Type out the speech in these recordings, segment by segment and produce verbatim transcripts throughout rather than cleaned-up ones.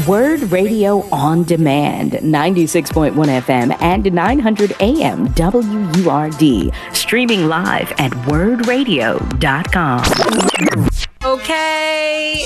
Word Radio on Demand, ninety-six point one F M and nine hundred A M W U R D. Streaming live at word radio dot com. Okay,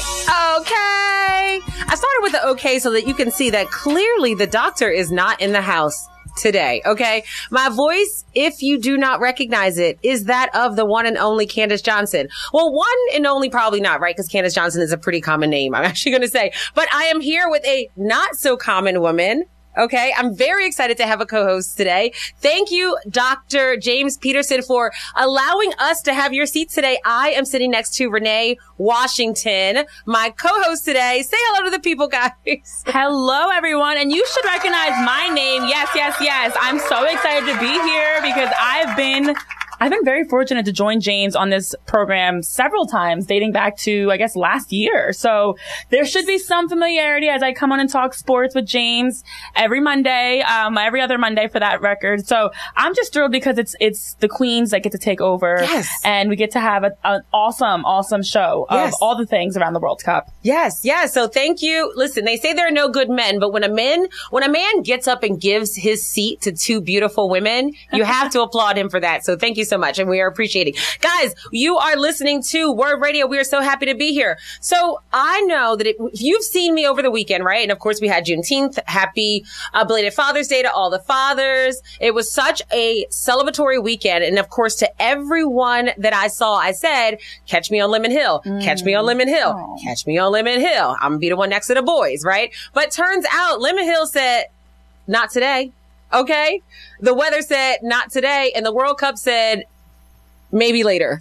okay. I started with the okay so that you can see that clearly the doctor is not in the house today, okay? My voice, if you do not recognize it, is that of the one and only Candace Johnson. Well, one and only probably not, right? Because Candace Johnson is a pretty common name, I'm actually going to say. But I am here with a not so common woman. Okay, I'm very excited to have a co-host today. Thank you, Doctor James Peterson, for allowing us to have your seat today. I am sitting next to Renee Washington, my co-host today. Say hello to the people, guys. Hello, everyone. And you should recognize my name. Yes, yes, yes. I'm so excited to be here because I've been... I've been very fortunate to join James on this program several times, dating back to, I guess, last year. So there should be some familiarity as I come on and talk sports with James every Monday, um, every other Monday for that record. So I'm just thrilled because it's it's the queens that get to take over. Yes. And we get to have a, an awesome, awesome show of Yes. all the things around the World Cup. Yes, yes. So thank you. Listen, they say there are no good men, but when a man, when a man gets up and gives his seat to two beautiful women, you have to applaud him for that. So thank you so much. And we are appreciating. Guys, you are listening to Word Radio. We are so happy to be here. So I know that it, if you've seen me over the weekend, right? And of course we had Juneteenth. Happy uh, belated Father's Day to all the fathers. It was such a celebratory weekend. And of course to everyone that I saw, I said, catch me on Lemon Hill, mm. catch me on Lemon Hill, oh. catch me on Lemon Hill. I'm gonna be the one next to the boys, right? But turns out Lemon Hill said, not today. Okay. The weather said, not today. And the World Cup said, maybe later.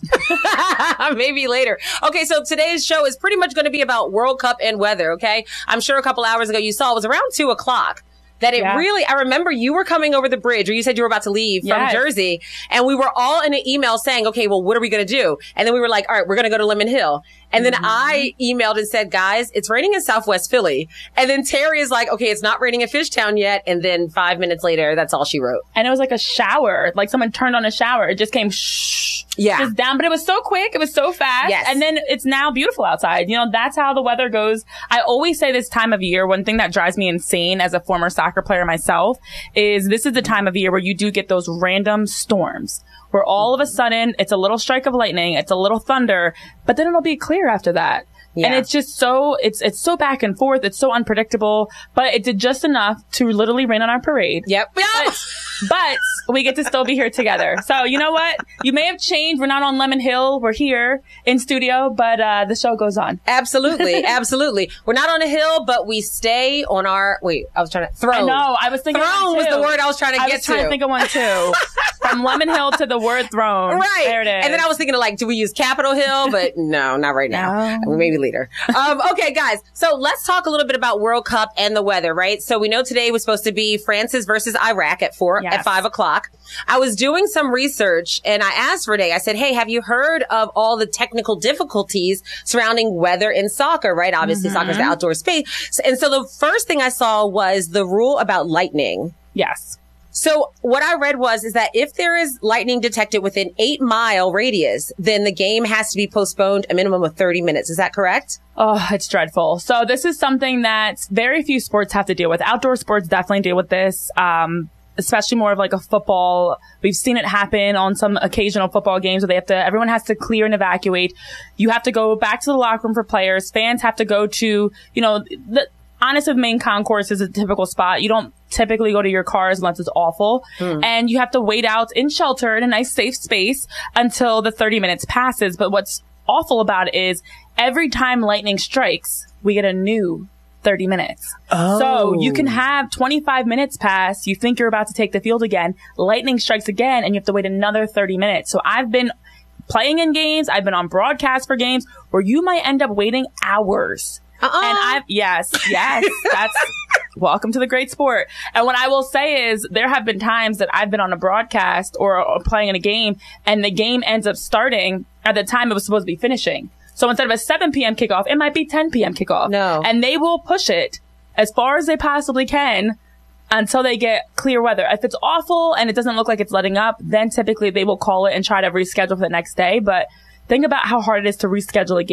Maybe later. Okay, so today's show is pretty much going to be about World Cup and weather, okay? I'm sure a couple hours ago you saw it was around two o'clock. That it yeah. really, I remember you were coming over the bridge, or you said you were about to leave yes. from Jersey, and we were all in an email saying, okay, well, what are we going to do? And then we were like, all right, we're going to go to Lemon Hill. And then mm-hmm. I emailed and said, guys, it's raining in Southwest Philly. And then Terry is like, okay, it's not raining in Fishtown yet. And then five minutes later, that's all she wrote. And it was like a shower, like someone turned on a shower. It just came shh, yeah. just down. But it was so quick. It was so fast. Yes. And then it's now beautiful outside. You know, that's how the weather goes. I always say this time of year, one thing that drives me insane as a former soccer player myself is this is the time of year where you do get those random storms. Where all of a sudden, it's a little strike of lightning, it's a little thunder, but then it'll be clear after that. Yeah. And it's just so, it's, it's so back and forth. It's so unpredictable, but it did just enough to literally rain on our parade. Yep. But, but we get to still be here together. So you know what? You may have changed. We're not on Lemon Hill. We're here in studio, but, uh, the show goes on. Absolutely. Absolutely. We're not on a hill, but we stay on our, wait, I was trying to, throne. I know. I was thinking Throne was the word I was trying to I get was trying to. to think of one too. From Lemon Hill to the word throne. Right. There it is. And then I was thinking of like, do we use Capitol Hill? But no, not right now. No. Maybe later. Um, okay, guys. So let's talk a little bit about World Cup and the weather, right? So we know today was supposed to be France's versus Iraq at four, yes. at five o'clock. I was doing some research and I asked Renee, I said, hey, have you heard of all the technical difficulties surrounding weather in soccer, right? Obviously mm-hmm. soccer's the outdoor space. And so the first thing I saw was the rule about lightning. Yes. So what I read was, is that if there is lightning detected within eight mile radius, then the game has to be postponed a minimum of thirty minutes. Is that correct? Oh, it's dreadful. So this is something that very few sports have to deal with. Outdoor sports definitely deal with this. Um, especially more of like a football. We've seen it happen on some occasional football games where they have to, everyone has to clear and evacuate. You have to go back to the locker room for players. Fans have to go to, you know, the, Honest main concourse is a typical spot. You don't typically go to your cars unless it's awful. Mm. And you have to wait out in shelter in a nice safe space until the thirty minutes passes. But what's awful about it is every time lightning strikes, we get a new thirty minutes. Oh. So you can have twenty-five minutes pass. You think you're about to take the field again. Lightning strikes again and you have to wait another thirty minutes. So I've been playing in games. I've been on broadcast for games where you might end up waiting hours. Uh-uh. And I've, yes, yes, that's, welcome to the great sport. And what I will say is there have been times that I've been on a broadcast or, or playing in a game and the game ends up starting at the time it was supposed to be finishing. So instead of a seven p.m. kickoff, it might be ten p.m. kickoff. No. And they will push it as far as they possibly can until they get clear weather. If it's awful and it doesn't look like it's letting up, then typically they will call it and try to reschedule for the next day. But think about how hard it is to reschedule a game.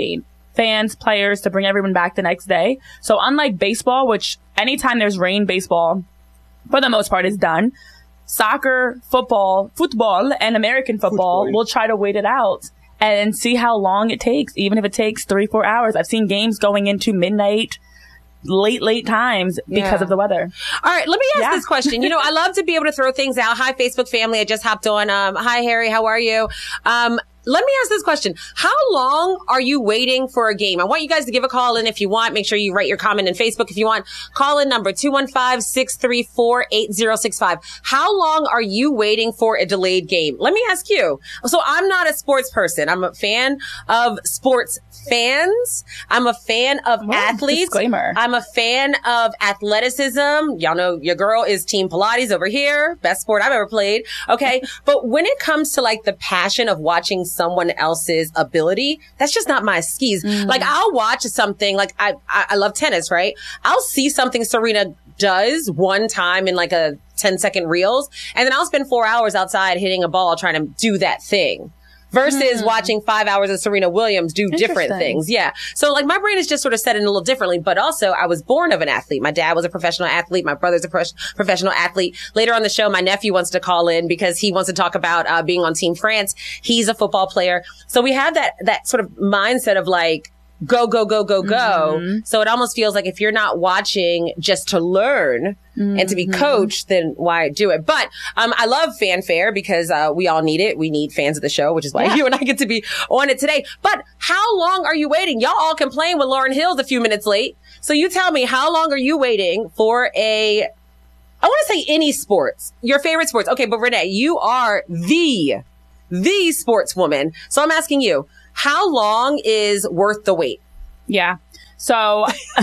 fans, players to bring everyone back the next day. So unlike baseball, which anytime there's rain, baseball, for the most part, is done. Soccer, football, football, and American football, football. will try to wait it out and see how long it takes, even if it takes three, four hours. I've seen games going into midnight, late, late times because yeah. of the weather. All right, let me ask yeah. this question. You know, I love to be able to throw things out. Hi, Facebook family. I just hopped on. Um, hi, Harry. How are you? Um, Let me ask this question. How long are you waiting for a game? I want you guys to give a call in if you want. Make sure you write your comment in Facebook if you want. Call in number two one five, six three four, eight zero six five. How long are you waiting for a delayed game? Let me ask you. So I'm not a sports person. I'm a fan of sports fans. I'm a fan of what? athletes. Disclaimer. I'm a fan of athleticism. Y'all know your girl is Team Pilates over here. Best sport I've ever played. Okay. But when it comes to like the passion of watching someone else's ability, that's just not my skis. Mm. Like I'll watch something like I, I, I love tennis, right? I'll see something Serena does one time in like a ten second reels. And then I'll spend four hours outside hitting a ball trying to do that thing. Versus mm. watching five hours of Serena Williams do different things. Yeah. So like my brain is just sort of set in a little differently, but also I was born of an athlete. My dad was a professional athlete. My brother's a pro- professional athlete. Later on the show, my nephew wants to call in because he wants to talk about uh, being on Team France. He's a football player. So we have that, that sort of mindset of like, go, go, go, go, go. Mm-hmm. So it almost feels like if you're not watching just to learn mm-hmm. and to be coached, then why do it? But um I love fanfare because uh we all need it. We need fans of the show, which is why yeah. you and I get to be on it today. But how long are you waiting? Y'all all complain when Lauryn Hill's a few minutes late. So you tell me, how long are you waiting for a, I want to say any sports, your favorite sports. Okay, but Renee, you are the, the sportswoman. So I'm asking you, how long is worth the wait? Yeah. So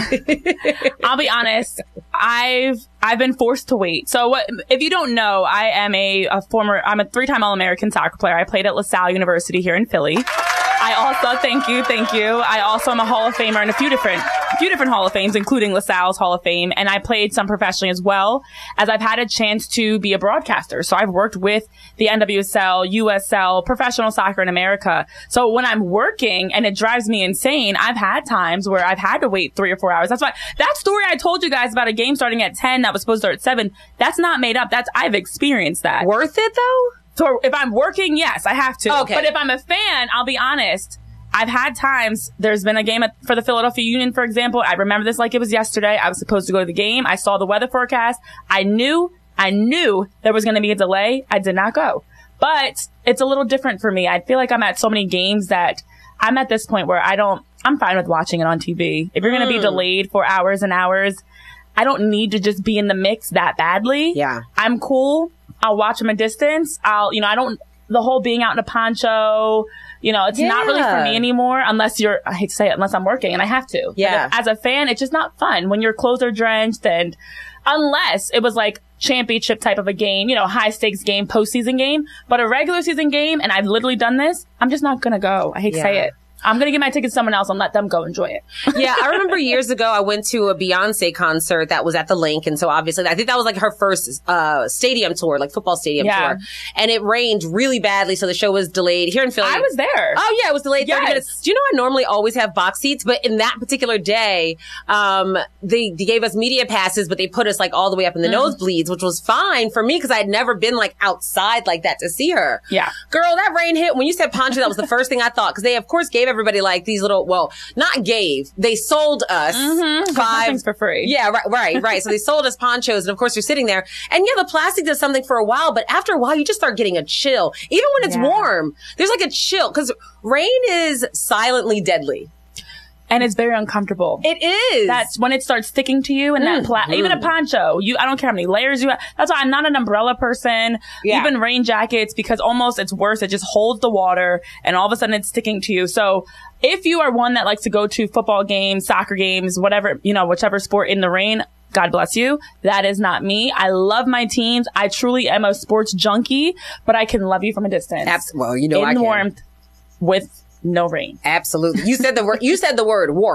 I'll be honest. I've, I've been forced to wait. So what, if you don't know, I am a, a former, I'm a three-time All-American soccer player. I played at LaSalle University here in Philly. I also, thank you, thank you. I also am a Hall of Famer in a few different, a few different Hall of Fames, including LaSalle's Hall of Fame. And I played some professionally as well, as I've had a chance to be a broadcaster. So I've worked with the N W S L, U S L, professional soccer in America. So when I'm working and it drives me insane, I've had times where I've had to wait three or four hours. That's why that story I told you guys about a game starting at ten that was supposed to start at seven, that's not made up. That's, I've experienced that. Worth it though? So if I'm working, yes, I have to. Okay. But if I'm a fan, I'll be honest. I've had times, there's been a game at, for the Philadelphia Union, for example. I remember this like it was yesterday. I was supposed to go to the game. I saw the weather forecast. I knew, I knew there was going to be a delay. I did not go. But it's a little different for me. I feel like I'm at so many games that I'm at this point where I don't, I'm fine with watching it on T V. If you're going to mm. be delayed for hours and hours, I don't need to just be in the mix that badly. Yeah. I'm cool. I'll watch from a distance. I'll, you know, I don't, the whole being out in a poncho, you know, it's yeah. not really for me anymore unless you're, I hate to say it, unless I'm working and I have to. Yeah. But as a fan, it's just not fun when your clothes are drenched, and unless it was like championship type of a game, you know, high stakes game, postseason game, but a regular season game, and I've literally done this, I'm just not going to go. I hate yeah. to say it. I'm going to give my ticket to someone else and let them go enjoy it. Yeah, I remember years ago, I went to a Beyonce concert that was at the Link. And so obviously, I think that was like her first uh stadium tour, like football stadium yeah. tour. And it rained really badly. So the show was delayed here in Philly. I was there. Oh, yeah, it was delayed yes. thirty minutes. Do you know I normally always have box seats? But in that particular day, um, they, they gave us media passes, but they put us like all the way up in the mm. nosebleeds, which was fine for me because I had never been like outside like that to see her. Yeah. Girl, that rain hit. When you said poncho, that was the first thing I thought. Because they, of course, gave everybody like these little, well, not gave, they sold us mm-hmm. five things for free. Yeah, right, right, right. So they sold us ponchos, and of course you're sitting there, and yeah, the plastic does something for a while, but after a while you just start getting a chill. Even when it's yeah. warm, there's like a chill, because rain is silently deadly. And it's very uncomfortable. It is. That's when it starts sticking to you, and mm, that pla- mm. even a poncho. You, I don't care how many layers you have. That's why I'm not an umbrella person. Yeah. Even rain jackets, because almost it's worse. It just holds the water, and all of a sudden it's sticking to you. So if you are one that likes to go to football games, soccer games, whatever, you know, whichever sport in the rain, God bless you. That is not me. I love my teams. I truly am a sports junkie, but I can love you from a distance. Abs- well, you know, in I can. warmth with no rain. Absolutely. You said the word, you said the word warmth.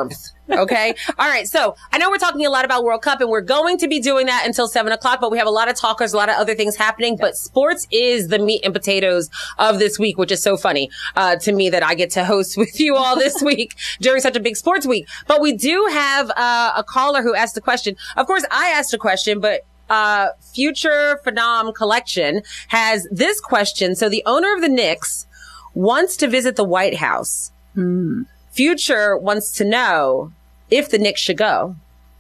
Okay. All right. So I know we're talking a lot about World Cup and we're going to be doing that until seven o'clock, but we have a lot of talkers, a lot of other things happening, but sports is the meat and potatoes of this week, which is so funny, uh, to me that I get to host with you all this week during such a big sports week. But we do have, uh, a caller who asked a question. Of course, I asked a question, but Uh, Future Phenom Collection has this question. So the owner of the Knicks wants to visit the White House. Hmm. Future wants to know if the Knicks should go.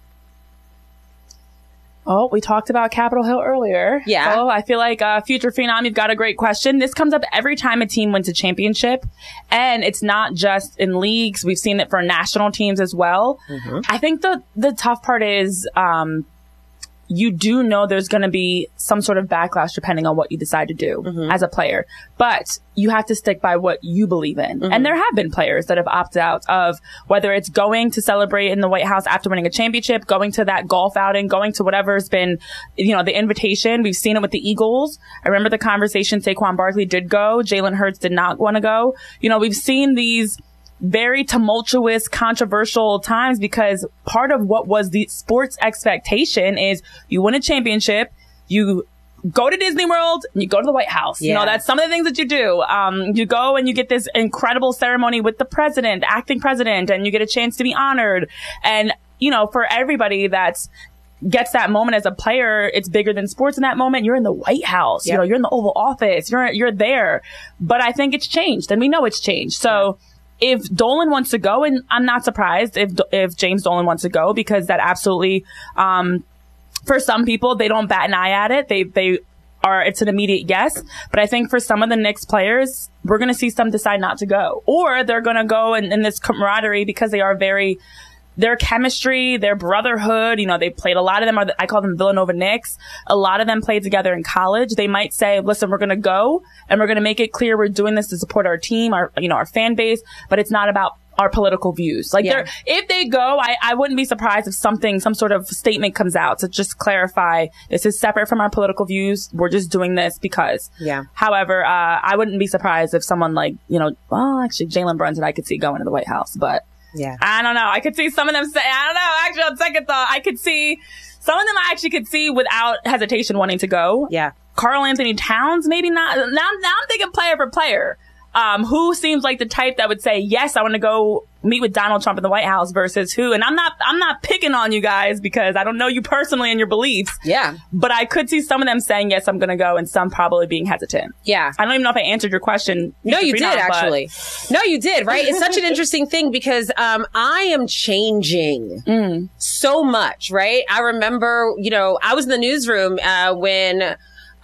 Oh, we talked about Capitol Hill earlier. Yeah. Oh, I feel like, uh, Future Phenom, you've got a great question. This comes up every time a team wins a championship. And it's not just in leagues. We've seen it for national teams as well. Mm-hmm. I think the, the tough part is, um, you do know there's going to be some sort of backlash depending on what you decide to do mm-hmm. as a player. But you have to stick by what you believe in. Mm-hmm. And there have been players that have opted out of whether it's going to celebrate in the White House after winning a championship, going to that golf outing, going to whatever's been, you know, the invitation. We've seen it with the Eagles. I remember the conversation Saquon Barkley did go. Jalen Hurts did not want to go. You know, we've seen these very tumultuous, controversial times because part of what was the sports expectation is you win a championship, you go to Disney World, and you go to the White House. Yeah. You know, that's some of the things that you do. Um, you go and you get this incredible ceremony with the president, acting president, and you get a chance to be honored. And, you know, for everybody that's gets that moment as a player, it's bigger than sports in that moment. You're in the White House, yep. you know, you're in the Oval Office, you're, you're there. But I think it's changed and we know it's changed. So, yeah. If Dolan wants to go, and I'm not surprised if if James Dolan wants to go, because that absolutely, um, for some people, they don't bat an eye at it. They they are, it's an immediate yes. But I think for some of the Knicks players, we're going to see some decide not to go. Or they're going to go in, in this camaraderie because they are very, their chemistry, their brotherhood, you know, they played, a lot of them are, I call them Villanova Knicks. A lot of them played together in college. They might say, listen, we're going to go and we're going to make it clear we're doing this to support our team, our, you know, our fan base, but it's not about our political views. Like, yeah. if they go, I, I wouldn't be surprised if something, some sort of statement comes out to just clarify this is separate from our political views. We're just doing this because. Yeah. However, uh, I wouldn't be surprised if someone like, you know, well, actually, Jalen Brunson, I could see going to the White House, but. Yeah. I don't know. I could see some of them say, I don't know. Actually, on second thought, I could see some of them I actually could see without hesitation wanting to go. Yeah. Karl Anthony Towns, maybe not. Now, now I'm thinking player for player. Um, who seems like the type that would say, yes, I want to go meet with Donald Trump in the White House versus who? And I'm not, I'm not picking on you guys because I don't know you personally and your beliefs. Yeah. But I could see some of them saying, yes, I'm going to go, and some probably being hesitant. Yeah. I don't even know if I answered your question. No, you did, actually. No, you did, right? It's such an interesting thing because, um, I am changing mm. so much, right? I remember, you know, I was in the newsroom, uh, when,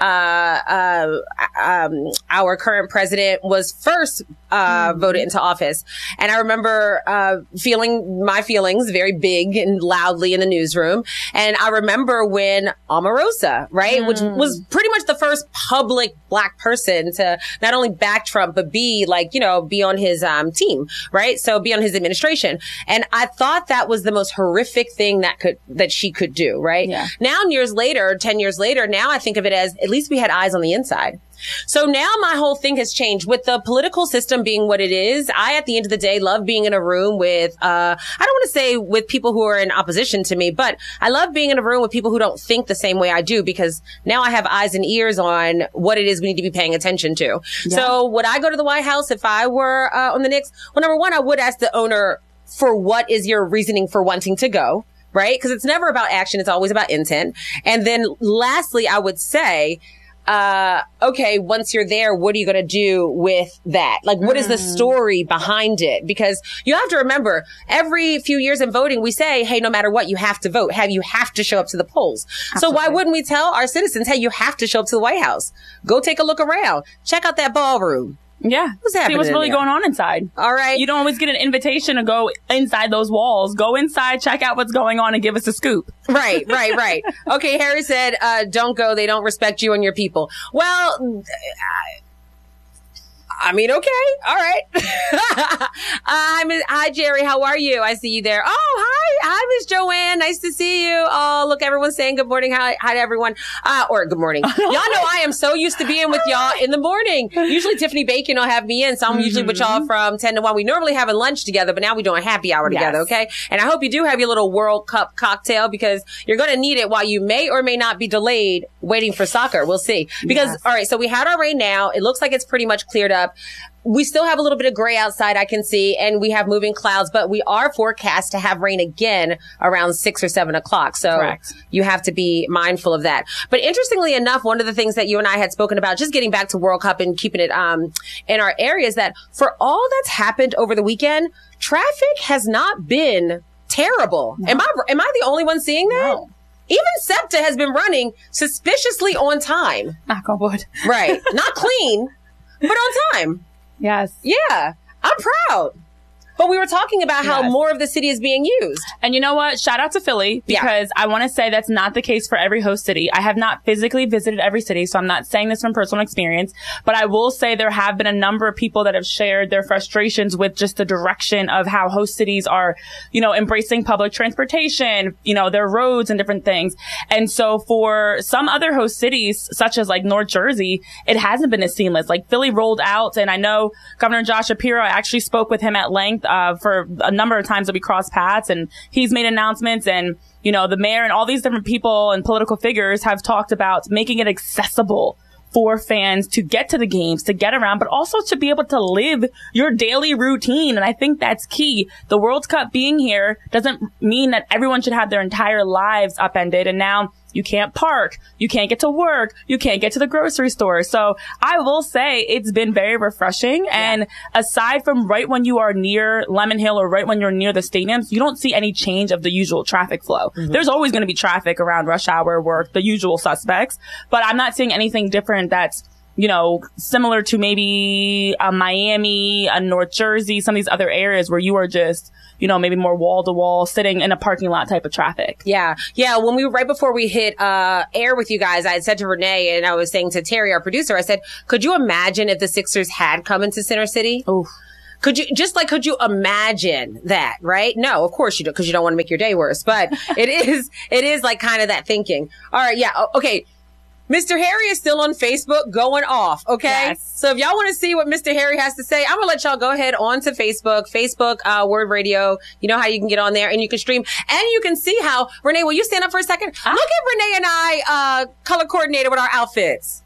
Uh, uh, um, our current president was first, uh, mm. voted into office. And I remember, uh, feeling my feelings very big and loudly in the newsroom. And I remember when Omarosa, right, mm. which was pretty much the first public black person to not only back Trump, but be like, you know, be on his, um, team, right? So be on his administration. And I thought that was the most horrific thing that could, that she could do, right? Yeah. Now, years later, ten years later, now I think of it as, at least we had eyes on the inside. So now my whole thing has changed with the political system being what it is. I, at the end of the day, love being in a room with, uh, I don't want to say with people who are in opposition to me, but I love being in a room with people who don't think the same way I do, because now I have eyes and ears on what it is we need to be paying attention to. Yeah. So would I go to the White House if I were, uh, on the Knicks? Well, number one, I would ask the owner for what is your reasoning for wanting to go, right? Because it's never about action. It's always about intent. And then lastly, I would say, Uh, okay, once you're there, what are you going to do with that? Like, what is the story behind it? Because you have to remember, every few years in voting, we say, hey, no matter what, you have to vote. Have you have to show up to the polls. Absolutely. So why wouldn't we tell our citizens, hey, you have to show up to the White House. Go take a look around. Check out that ballroom. Yeah. What's happening? See what's really going on inside. All right. You don't always get an invitation to go inside those walls. Go inside, check out what's going on, and give us a scoop. Right, right, right. Okay, Harry said, uh, don't go. They don't respect you and your people. Well, I, I mean, okay. All right. I'm, hi, Jerry. How are you? I see you there. Oh, hi. Hi, Miss Joanne. Jen. Nice to see you. Oh, look, everyone's saying good morning. Hi, hi to everyone. Uh, or good morning. Y'all know I am so used to being with y'all in the morning. Usually Tiffany Bacon will have me in, so I'm mm-hmm. usually with y'all from ten to one. We normally having lunch together, but now we're doing happy hour yes. together, okay? And I hope you do have your little World Cup cocktail because you're going to need it while you may or may not be delayed waiting for soccer. We'll see. Because, yes. all right, so we had our rain now. It looks like it's pretty much cleared up. We still have a little bit of gray outside, I can see, and we have moving clouds, but we are forecast to have rain again around six or seven o'clock. So Correct. You have to be mindful of that. But interestingly enough, one of the things that you and I had spoken about, just getting back to World Cup and keeping it um in our area, is that for all that's happened over the weekend, traffic has not been terrible. No. Am I am I the only one seeing that? No. Even SEPTA has been running suspiciously on time. Knock on wood. Right. Not clean, but on time. Yes. Yeah. I'm proud. But we were talking about how yes. more of the city is being used. And you know what? Shout out to Philly because yeah. I want to say that's not the case for every host city. I have not physically visited every city, so I'm not saying this from personal experience, but I will say there have been a number of people that have shared their frustrations with just the direction of how host cities are, you know, embracing public transportation, you know, their roads and different things. And so for some other host cities, such as like North Jersey, it hasn't been as seamless. Like Philly rolled out, and I know Governor Josh Shapiro, I actually spoke with him at length Uh, for a number of times that we crossed paths, and he's made announcements, and, you know, the mayor and all these different people and political figures have talked about making it accessible for fans to get to the games, to get around, but also to be able to live your daily routine. And I think that's key. The World Cup being here doesn't mean that everyone should have their entire lives upended. And now you can't park. You can't get to work. You can't get to the grocery store. So I will say it's been very refreshing. Yeah. And aside from right when you are near Lemon Hill or right when you're near the stadiums, you don't see any change of the usual traffic flow. Mm-hmm. There's always going to be traffic around rush hour, work, the usual suspects. But I'm not seeing anything different that's, you know, similar to maybe a Miami, a North Jersey, some of these other areas where you are just, you know, maybe more wall to wall sitting in a parking lot type of traffic. Yeah. Yeah. When we were right before we hit, uh, air with you guys, I had said to Renee and I was saying to Terry, our producer, I said, could you imagine if the Sixers had come into Center City? Oh, could you just like, could you imagine that? Right? No, of course you don't, because you don't want to make your day worse, but it is, it is like kind of that thinking. All right. Yeah. Okay. Mister Harry is still on Facebook going off, okay? Yes. So if y'all want to see what Mister Harry has to say, I'm going to let y'all go ahead on to Facebook, Facebook, uh, Word Radio. You know how you can get on there and you can stream and you can see how, Renee, will you stand up for a second? Ah. Look at Renee and I, uh, color coordinated with our outfits.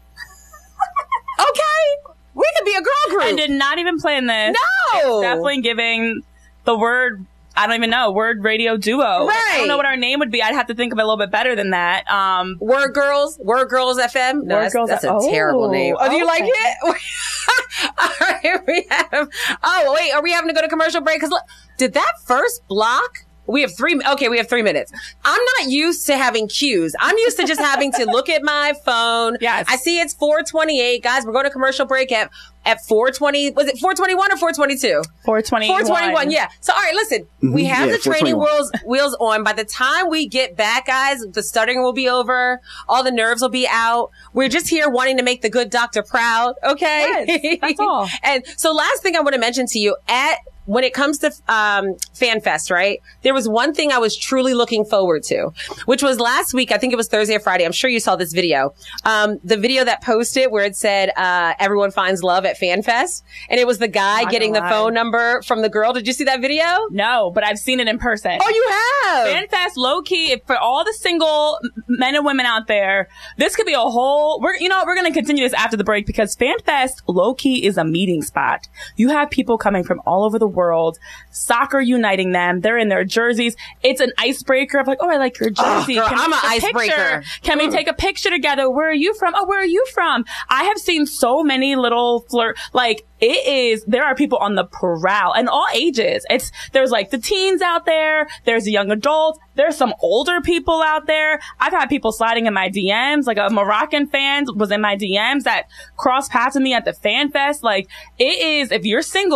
Okay? We could be a girl group. I did not even plan this. No! It's definitely giving the word, I don't even know, Word Radio Duo. Right. I don't know what our name would be. I'd have to think of it a little bit better than that. Um, Word Girls? Word Girls F M? No, Word that's, Girls. that's a oh, terrible name. Oh, do you okay. like it? All right, we have, oh, wait, are we having to go to commercial break? Because look, did that first block? We have three, okay, we have three minutes. I'm not used to having cues. I'm used to just having to look at my phone. Yes. I see it's four twenty-eight. Guys, we're going to commercial break at, at four twenty. Was it four twenty-one or four twenty-two? four twenty-one. four twenty-one, yeah. So, all right, listen, mm-hmm. we have yeah, the training wheels, wheels on. By the time we get back, guys, the stuttering will be over. All the nerves will be out. We're just here wanting to make the good doctor proud. Okay. Yes, that's all. And so last thing I want to mention to you at, when it comes to um FanFest, right? There was one thing I was truly looking forward to, which was last week. I think it was Thursday or Friday. I'm sure you saw this video. Um, the video that posted where it said, uh, everyone finds love at FanFest. And it was the guy Not getting the lie. phone number from the girl. Did you see that video? No, but I've seen it in person. Oh, you have? FanFest, low key, if for all the single men and women out there, this could be a whole, we're, you know, we're going to continue this after the break because FanFest, low key, is a meeting spot. You have people coming from all over the world, soccer uniting them. They're in their jerseys. It's an icebreaker of like, oh, I like your jersey. Oh, girl, I'm an icebreaker. Can we take a picture together? Where are you from? Oh, where are you from? I have seen so many little flirt, like, it is, there are people on the prowl and all ages. It's, there's like the teens out there. There's the young adults. There's some older people out there. I've had people sliding in my D Ms, like a Moroccan fan was in my D Ms that crossed paths with me at the Fan Fest. Like, it is, if you're single,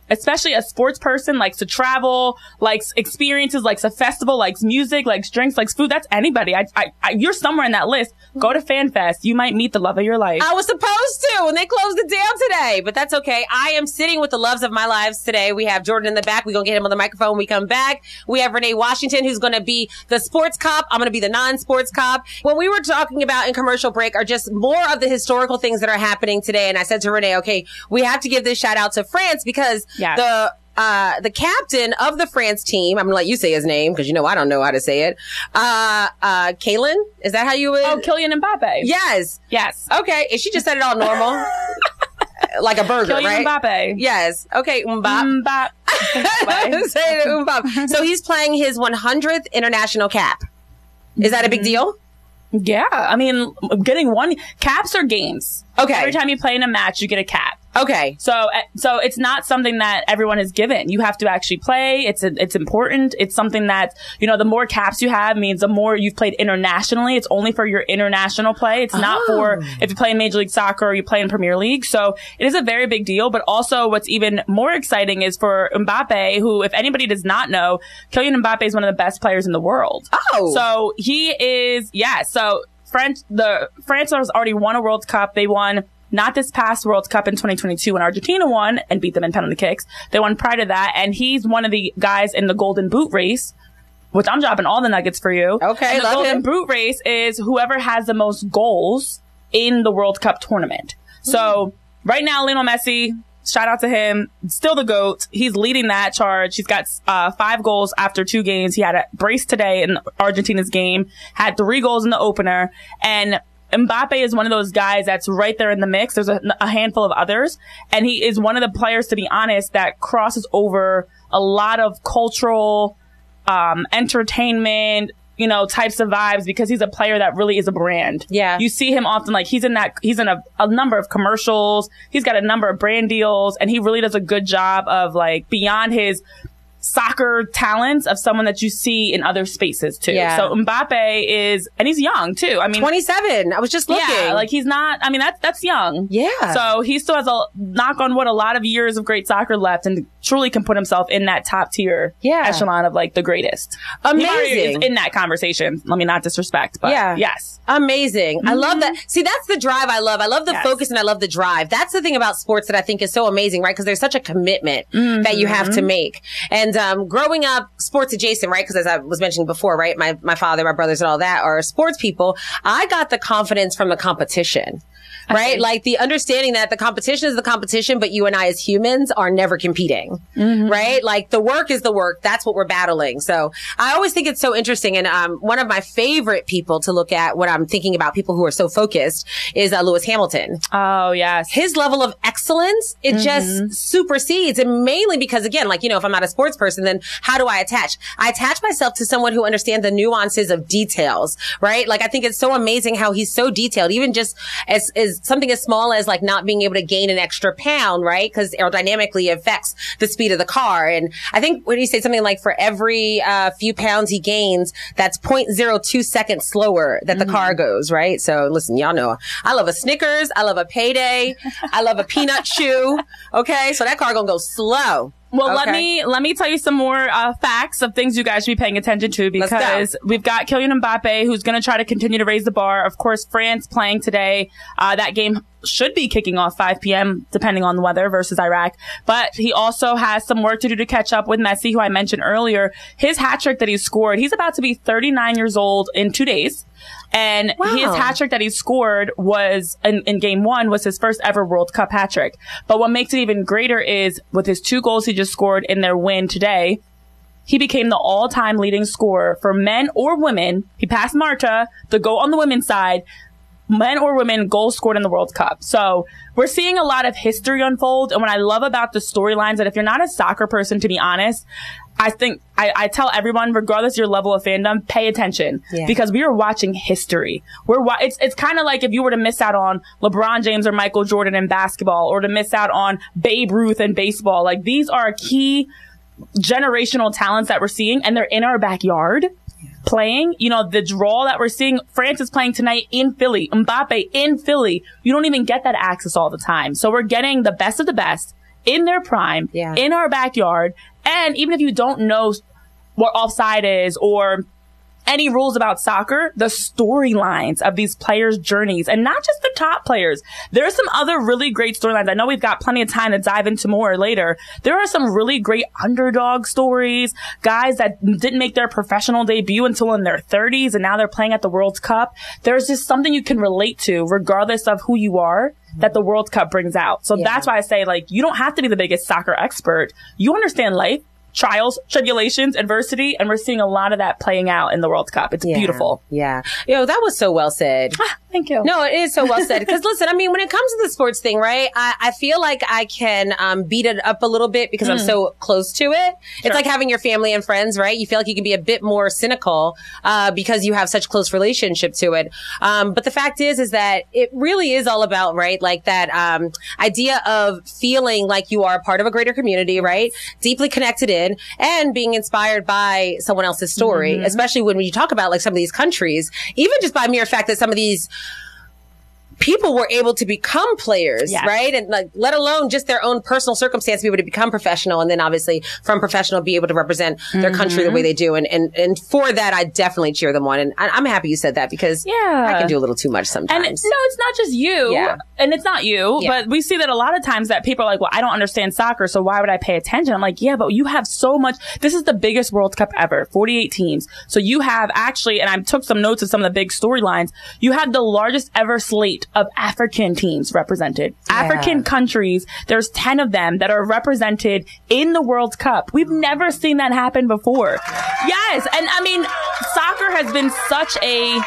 especially a sports person, likes to travel, likes experiences, likes a festival, likes music, likes drinks, likes food. That's anybody. I, I, I, you're somewhere in that list. Go to FanFest. You might meet the love of your life. I was supposed to, and they closed it down today, but that's okay. I am sitting with the loves of my lives today. We have Jordan in the back. We're going to get him on the microphone when we come back. We have Renee Washington, who's going to be the sports cop. I'm going to be the non-sports cop. What we were talking about in commercial break are just more of the historical things that are happening today. And I said to Renee, okay, we have to give this shout out to France because Yes. the uh the captain of the France team, I'm gonna let you say his name because you know I don't know how to say it. Uh uh Kaylin, is that how you would? Oh, Kylian Mbappe. Yes. Yes. Okay. And she just said it all normal. Like a burger, Kylian right? Mbappe. Yes. Okay. Mbop. Mbappe. Say it, Mbop. So he's playing his one hundredth international cap. Is that a big deal? Yeah. I mean, getting one caps are games. Okay. Every time you play in a match, you get a cap. Okay. So, uh, so it's not something that everyone is given. You have to actually play. It's a, it's important. It's something that, you know, the more caps you have means the more you've played internationally. It's only for your international play. It's not Oh. for if you play in Major League Soccer or you play in Premier League. So it is a very big deal. But also what's even more exciting is for Mbappe, who, if anybody does not know, Kylian Mbappe is one of the best players in the world. Oh. So he is, yeah. So French, the France has already won a World Cup. They won not this past World Cup in twenty twenty-two when Argentina won and beat them in penalty kicks. They won prior to that. And he's one of the guys in the Golden Boot race, which I'm dropping all the nuggets for you. Okay, and the love Golden him. Boot race is whoever has the most goals in the World Cup tournament. So right now, Lionel Messi, shout out to him, still the GOAT. He's leading that charge. He's got uh, five goals after two games. He had a brace today in Argentina's game, had three goals in the opener. And Mbappe is one of those guys that's right there in the mix. There's a, a handful of others. And he is one of the players, to be honest, that crosses over a lot of cultural, um, entertainment, you know, types of vibes because he's a player that really is a brand. Yeah. You see him often, like he's in that, he's in a, a number of commercials. He's got a number of brand deals and he really does a good job of like beyond his soccer talents of someone that you see in other spaces too. Yeah. So Mbappe is, and he's young too. I mean, twenty-seven. I was just looking. yeah, like he's not, I mean, that's, that's young. Yeah. So he still has a knock on wood, a lot of years of great soccer left and truly can put himself in that top tier Yeah. echelon of like the greatest. He already Amazing. is in that conversation. Let me not disrespect, but Yeah. yes. Amazing. I love that. See, that's the drive I love. I love the Yes. focus and I love the drive. That's the thing about sports that I think is so amazing, right? Because there's such a commitment that you have to make. And um, growing up sports adjacent, right? Because as I was mentioning before, right? My, my father, my brothers and all that are sports people. I got the confidence from the competition. Right? Okay. Like the understanding that the competition is the competition, but you and I as humans are never competing. Right? Like the work is the work. That's what we're battling. So I always think it's so interesting. And um, one of my favorite people to look at when I'm thinking about people who are so focused is uh, Lewis Hamilton. Oh, yes. His level of excellence, it just supersedes. And mainly because, again, like, you know, if I'm not a sports person, then how do I attach? I attach myself to someone who understands the nuances of details, right? Like, I think it's so amazing how he's so detailed, even just as, as something as small as like not being able to gain an extra pound, right? Because aerodynamically it affects the speed of the car. And I think, what do you say? Something like for every uh, few pounds he gains, that's zero point zero two seconds slower that the car goes, right? So listen, y'all know, I love a Snickers. I love a Payday. I love a peanut chew. Okay. So that car gonna go slow. Well, let Okay. me let me tell you some more uh, facts of things you guys should be paying attention to Let's go. because we've got Kylian Mbappe who's going to try to continue to raise the bar. Of course, France playing today. Uh, that game should be kicking off five p.m. depending on the weather versus Iraq. But he also has some work to do to catch up with Messi, who I mentioned earlier. His hat trick that he scored, he's about to be thirty-nine years old in two days. And Wow. his hat trick that he scored was in, in game one was his first ever World Cup hat trick. But what makes it even greater is with his two goals he just scored in their win today, he became the all-time leading scorer for men or women. He passed Marta, the goal on the women's side, men or women goals scored in the World Cup. So we're seeing a lot of history unfold. And what I love about the storylines that if you're not a soccer person, to be honest, I think I, I tell everyone, regardless of your level of fandom, pay attention Yeah. because we are watching history. We're wa- it's it's kind of like if you were to miss out on LeBron James or Michael Jordan in basketball, or to miss out on Babe Ruth in baseball. Like these are key generational talents that we're seeing, and they're in our backyard playing. You know, the draw that we're seeing, France is playing tonight in Philly, Mbappe in Philly. You don't even get that access all the time. So we're getting the best of the best in their prime, yeah. in our backyard. And even if you don't know what offside is or any rules about soccer, the storylines of these players' journeys, and not just the top players. There are some other really great storylines. I know we've got plenty of time to dive into more later. There are some really great underdog stories, guys that didn't make their professional debut until in their thirties, and now they're playing at the World Cup. There's just something you can relate to, regardless of who you are, that the World Cup brings out. So yeah. that's why I say, like, you don't have to be the biggest soccer expert. You understand life, trials, tribulations, adversity, and we're seeing a lot of that playing out in the World Cup. It's yeah, beautiful. Yeah. Yo, that was so well said. Ah, thank you. No, it is so well said. Because listen, I mean, when it comes to the sports thing, right, I, I feel like I can um, beat it up a little bit because mm. I'm so close to it. Sure. It's like having your family and friends, right? You feel like you can be a bit more cynical uh, because you have such close relationship to it. Um, but the fact is, is that it really is all about, right, like that um, idea of feeling like you are a part of a greater community, right? Deeply connected in and being inspired by someone else's story, mm-hmm. especially when you talk about like some of these countries, even just by mere fact that some of these people were able to become players, yes. right? And like, let alone just their own personal circumstance, be able to become professional. And then obviously from professional, be able to represent mm-hmm. their country the way they do. And, and, and for that, I definitely cheer them on. And I, I'm happy you said that because yeah. I can do a little too much sometimes. And no, it's not just you. Yeah. And it's not you, yeah. but we see that a lot of times that people are like, well, I don't understand soccer, so why would I pay attention? I'm like, yeah, but you have so much. This is the biggest World Cup ever, forty-eight teams. So you have actually, and I took some notes of some of the big storylines, you have the largest ever slate of African teams represented. Yeah. African countries, there's ten of them that are represented in the World Cup. We've never seen that happen before. Yes. And I mean, soccer has been such a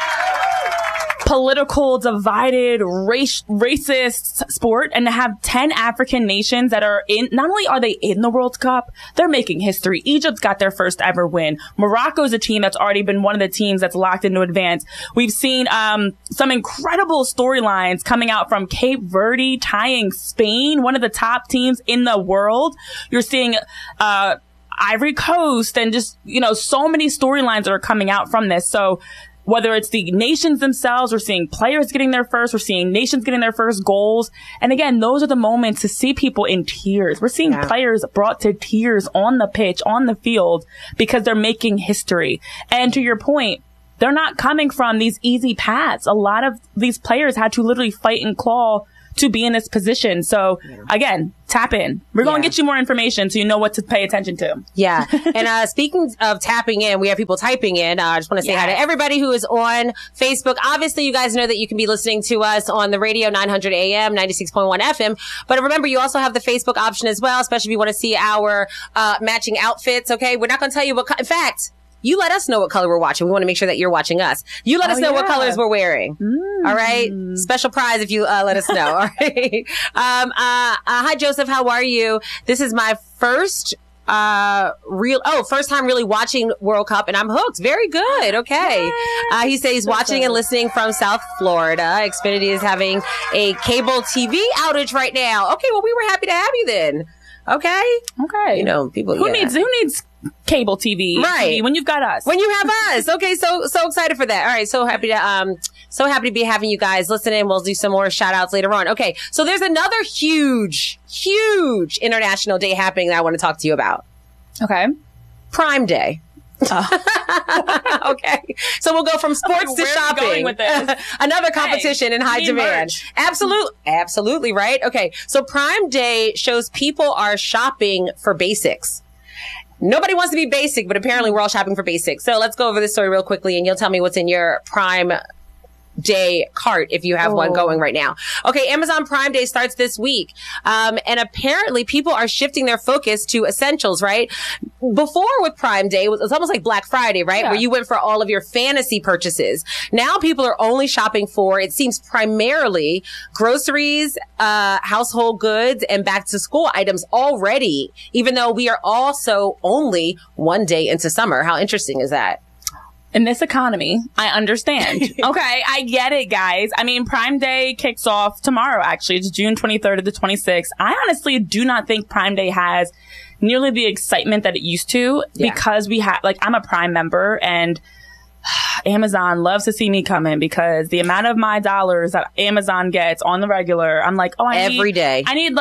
political, divided, race, racist sport, and to have ten African nations that are in, not only are they in the World Cup, they're making history. Egypt's got their first ever win. Morocco's a team that's already been one of the teams that's locked into advance. We've seen, um, some incredible storylines coming out from Cape Verde tying Spain, one of the top teams in the world. You're seeing, uh, Ivory Coast and just, you know, so many storylines that are coming out from this. So, whether it's the nations themselves, we're seeing players getting their first, we're seeing nations getting their first goals. And again, those are the moments to see people in tears. We're seeing yeah. players brought to tears on the pitch, on the field, because they're making history. And to your point, they're not coming from these easy paths. A lot of these players had to literally fight and claw to be in this position. So yeah. again, tap in. We're going to yeah. get you more information so you know what to pay attention to. Yeah. And uh speaking of tapping in, we have people typing in. Uh, I just want to say yes. hi to everybody who is on Facebook. Obviously, you guys know that you can be listening to us on the radio, nine hundred A M, ninety-six point one F M. But remember, you also have the Facebook option as well, especially if you want to see our uh matching outfits. Okay. We're not going to tell you what, co- in fact, you let us know what color we're watching. We want to make sure that you're watching us. You let oh, us know yeah. what colors we're wearing. Mm. All right. Special prize if you uh, let us know. All right. Um, uh, uh, hi, Joseph. How are you? This is my first uh real oh first time really watching World Cup, and I'm hooked. Very good. Okay. Uh he says he's watching and listening from South Florida. Xfinity is having a cable T V outage right now. Okay, well, we were happy to have you then. Okay. Okay. You know, people who yeah. needs who needs cable T V, right? T V when you've got us. When you have us. Okay, so so excited for that. All right, so happy to um so happy to be having you guys listening. We'll do some more shout outs later on. Okay, so there's another huge, huge international day happening that I want to talk to you about. Okay. Prime Day. Oh. Okay. So we'll go from sports to Where shopping. Are you going with this? Another competition hey, in high demand. Merch. Absolutely. Absolutely. Right. Okay. So Prime Day shows people are shopping for basics. Nobody wants to be basic, but apparently we're all shopping for basics. So let's go over this story real quickly and you'll tell me what's in your Prime Day cart if you have oh. one going right now. Okay, Amazon Prime Day starts this week. Um, and apparently people are shifting their focus to essentials, right? Before with Prime Day, it was, it was almost like Black Friday, right? Yeah. Where you went for all of your fantasy purchases. Now people are only shopping for, it seems, primarily groceries, uh, household goods, and back to school items already, even though we are also only one day into summer. How interesting is that? In this economy, I understand. Okay, I get it, guys. I mean, Prime Day kicks off tomorrow, actually. It's June twenty-third to the twenty-sixth. I honestly do not think Prime Day has nearly the excitement that it used to yeah. because we have, like, I'm a Prime member and Amazon loves to see me come in because the amount of my dollars that Amazon gets on the regular, I'm like, oh, I every need, day. I need like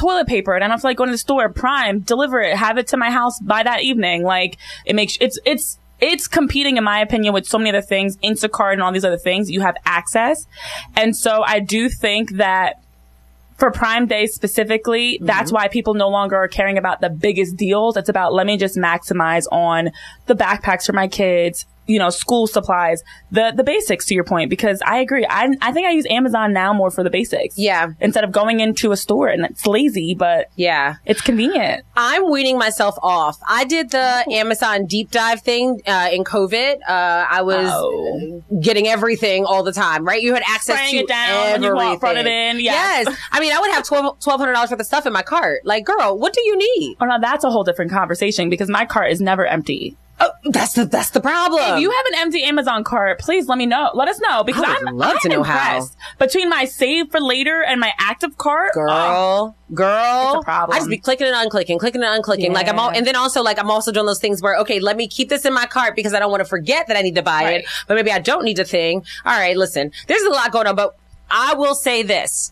toilet paper and I don't feel like going to the store, Prime, deliver it, have it to my house by that evening. Like, it makes, it's, it's, it's competing, in my opinion, with so many other things, Instacart and all these other things. You have access. And so I do think that for Prime Day specifically, mm-hmm. that's why people no longer are caring about the biggest deals. It's about, let me just maximize on the backpacks for my kids, you know, school supplies, the, the basics, to your point, because I agree. I, I think I use Amazon now more for the basics. Yeah. Instead of going into a store, and it's lazy, but yeah, it's convenient. I'm weaning myself off. I did the Amazon deep dive thing, uh, in COVID. Uh, I was oh. getting everything all the time, right? You had access Spraying to it down everything. When you walk, brought it in. Yes. yes. I mean, I would have twelve hundred dollars worth of stuff in my cart. Like, girl, what do you need? Oh, no, that's a whole different conversation because my cart is never empty. Oh, that's the that's the problem. If you have an empty Amazon cart, please let me know. Let us know because I would I'm, love I'm to know impressed. How. Between my save for later and my active cart, girl, oh, girl, it's a problem. I just be clicking and unclicking, clicking and unclicking. Yeah. Like I'm all, and then also like I'm also doing those things where okay, let me keep this in my cart because I don't want to forget that I need to buy right. it, but maybe I don't need a thing. All right, listen, there's a lot going on, but I will say this.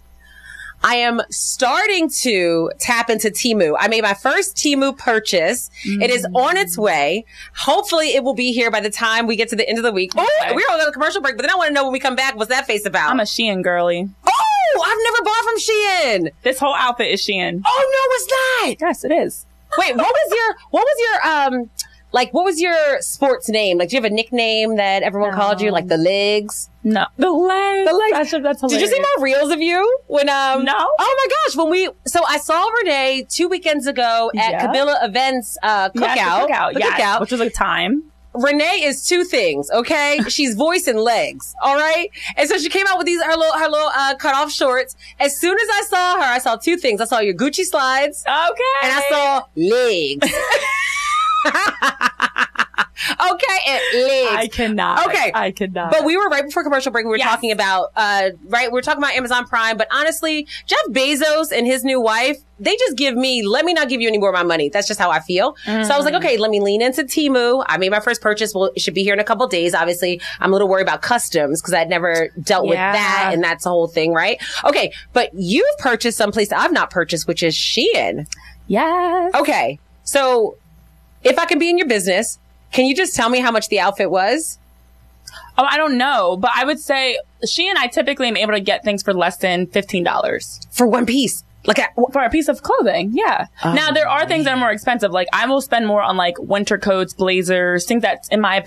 I am starting to tap into Temu. I made my first Temu purchase. Mm. It is on its way. Hopefully it will be here by the time we get to the end of the week. Oh, okay. We're on a commercial break, but then I want to know when we come back, what's that face about? I'm a Shein girly. Oh, I've never bought from Shein. This whole outfit is Shein. Oh, no, it's not. Yes, it is. Wait, what was your, what was your, um, like, what was your sports name? Like, do you have a nickname that everyone um, called you? Like the legs? No. The legs. The legs. That's, that's hilarious. Did you see my reels of you? When, um, no. Oh my gosh. When we, so I saw Renee two weekends ago at yeah. Cabela Events, uh, cookout. Yes, the cookout. The yes, cookout. Which was a time. Renee is two things, okay? She's voice and legs, all right? And so she came out with these, her little, her little, uh, cut off shorts. As soon as I saw her, I saw two things. I saw your Gucci slides. Okay. And I saw legs. Okay, and legs. I cannot. Okay. I cannot. But we were right before commercial break. We were yes. talking about, uh, right, we were talking about Amazon Prime, but honestly, Jeff Bezos and his new wife, they just give me, let me not give you any more of my money. That's just how I feel. Mm. So I was like, okay, let me lean into Temu. I made my first purchase. Well, it should be here in a couple days. Obviously, I'm a little worried about customs because I'd never dealt yeah. with that. And that's the whole thing, right? Okay. But you've purchased someplace that I've not purchased, which is Shein. Yes. Okay. So if I can be in your business, can you just tell me how much the outfit was? Oh, I don't know, but I would say Shein, I typically am able to get things for less than fifteen dollars. For one piece? Like a, for a piece of clothing, yeah. Oh, now, there are things that are more expensive. Like, I will spend more on, like, winter coats, blazers, things that, in my opinion,